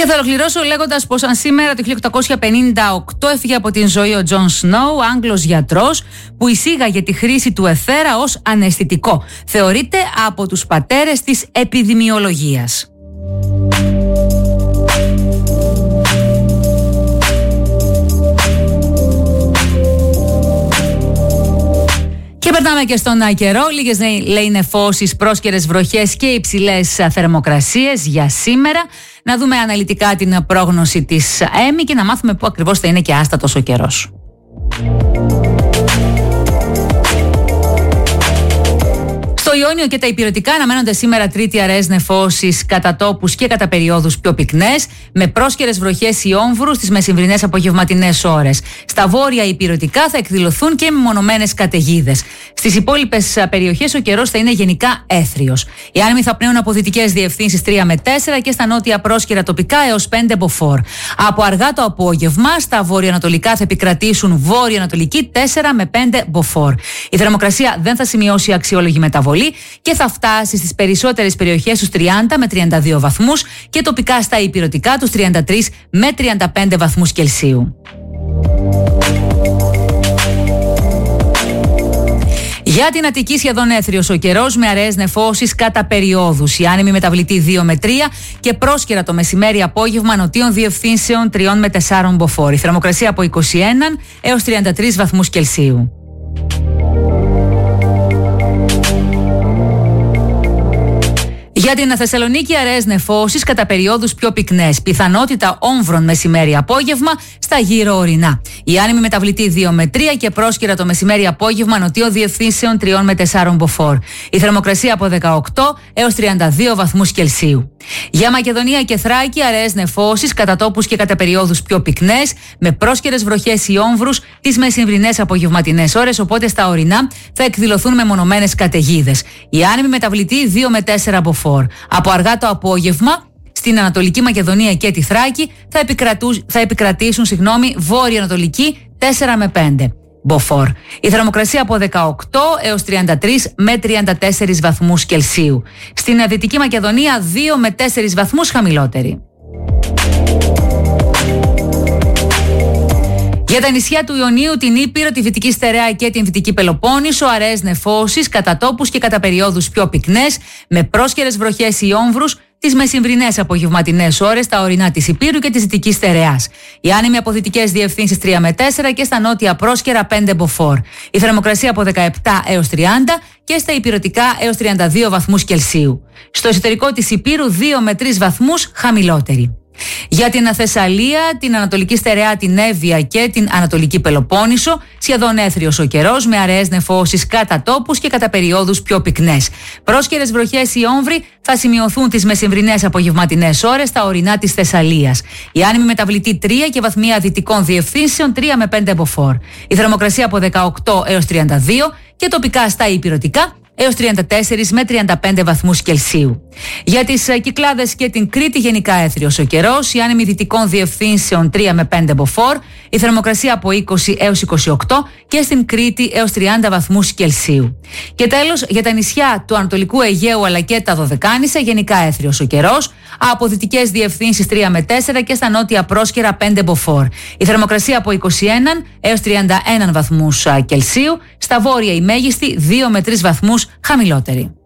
Και θα ολοκληρώσω λέγοντας πως αν σήμερα το 1858 έφυγε από την ζωή ο Τζον Σνόου, Άγγλος γιατρός που εισήγαγε τη χρήση του αιθέρα ως αναισθητικό. Θεωρείται από τους πατέρες της επιδημιολογίας. Και περνάμε και στον καιρό. Λίγες λέει νεφώσεις, πρόσκαιρες βροχές και υψηλές θερμοκρασίες για σήμερα. Να δούμε αναλυτικά την πρόγνωση της ΕΜΗ και να μάθουμε πού ακριβώς θα είναι και άστατος ο καιρός. Στο Ιόνιο και τα Ηπειρωτικά αναμένονται σήμερα τρίτη αραιές νεφώσεις κατά τόπους και κατά περιόδους πιο πυκνές, με πρόσκαιρες βροχές ή όμβρους στις μεσημβρινές απογευματινές ώρες. Στα βόρεια Ηπειρωτικά θα εκδηλωθούν και μεμονωμένες καταιγίδες. Στις υπόλοιπες περιοχές ο καιρός θα είναι γενικά έθριος. Οι άνεμοι θα πνέουν από δυτικές διευθύνσεις 3 με 4 και στα νότια πρόσκαιρα τοπικά έως 5 μποφόρ. Από αργά το απόγευμα στα βορειοανατολικά θα επικρατήσουν βόρειο-ανατολική 4 με 5 μποφόρ. Η θερμοκρασία δεν θα σημειώσει αξιόλογη μεταβολή και θα φτάσει στις περισσότερες περιοχές τους 30 με 32 βαθμούς και τοπικά στα Ηπειρωτικά τους 33 με 35 βαθμούς Κελσίου. Για την Αττική σχεδόν έθριος ο καιρός με αραιές νεφώσεις κατά περιόδους. Η άνεμη μεταβλητή 2 με 3 και πρόσκαιρα το μεσημέρι απόγευμα νοτίων διευθύνσεων 3 με 4 μποφόρ. Η θερμοκρασία από 21 έως 33 βαθμούς Κελσίου. Για την Θεσσαλονίκη αραιές νεφώσεις κατά περιόδους πιο πυκνές. Πιθανότητα όμβρων μεσημέρι-απόγευμα στα γύρω ορεινά. Η άνεμη μεταβλητή 2 με 3 και πρόσκαιρα το μεσημέρι-απόγευμα νοτίων διευθύνσεων 3 με 4 μποφόρ. Η θερμοκρασία από 18 έως 32 βαθμούς Κελσίου. Για Μακεδονία και Θράκη αραιές νεφώσεις κατά τόπους και κατά περιόδους πιο πυκνές, με πρόσκαιρες βροχές ή όμβρους τις μεσημβρινές απογευματινές ώρες, οπότε στα ορεινά θα εκδηλωθούν μεμονωμένες καταιγίδες. Η άνεμη μεταβλητή 2 με 4 μποφόρ. Από αργά το απόγευμα στην Ανατολική Μακεδονία και τη Θράκη θα επικρατήσουν βόρειο-ανατολική 4 με 5 μποφόρ. Η θερμοκρασία από 18 έως 33 με 34 βαθμούς Κελσίου. Στην Δυτική Μακεδονία 2 με 4 βαθμούς χαμηλότερη. Για τα νησιά του Ιωνίου, την Ήπειρο, τη Βυτική Στερεά και την Δυτική Πελοπόννησο, αραιές νεφώσεις κατά τόπους και κατά περιόδους πιο πυκνές, με πρόσκαιρες βροχές ή όμβρους τις μεσημβρινές απογευματινές ώρες στα ορεινά της Ηπείρου και της Δυτικής Στερεάς. Οι άνεμοι από δυτικές διευθύνσεις 3 με 4 και στα νότια πρόσκαιρα 5 μποφόρ. Η θερμοκρασία από 17 έως 30 και στα Ηπειρωτικά έως 32 βαθμούς Κελσίου. Στο εσωτερικό της Ηπείρου 2 με 3 βαθμούς χαμηλότερη. Για την Θεσσαλία, την Ανατολική Στερεά, την Εύβοια και την Ανατολική Πελοπόννησο, σχεδόν έθριος ο καιρός με αραιές νεφώσεις κατά τόπους και κατά περιόδους πιο πυκνές. Πρόσκαιρες βροχές ή όμβροι θα σημειωθούν τις μεσημβρινές απογευματινές ώρες στα ορεινά της Θεσσαλίας. Η άνεμη μεταβλητή 3 και βαθμία δυτικών διευθύνσεων 3 με 5 μποφόρ. Η θερμοκρασία από 18 έως 32 και τοπικά στα Ηπειρωτικά έως 34 με 35 βαθμούς Κελσίου. Για τις Κυκλάδες και την Κρήτη γενικά έθριος ο καιρός, η άνεμη δυτικών διευθύνσεων 3 με 5 μποφόρ, η θερμοκρασία από 20 έως 28 και στην Κρήτη έως 30 βαθμούς Κελσίου. Και τέλος, για τα νησιά του Ανατολικού Αιγαίου αλλά και τα Δωδεκάνησα γενικά έθριος ο καιρός, από δυτικές διευθύνσεις 3 με 4 και στα νότια πρόσκαιρα 5 μποφόρ. Η θερμοκρασία από 21 έως 31 βαθμούς Κελσίου, στα βόρεια η μέγιστη 2 με 3 βαθμούς χαμηλότερη.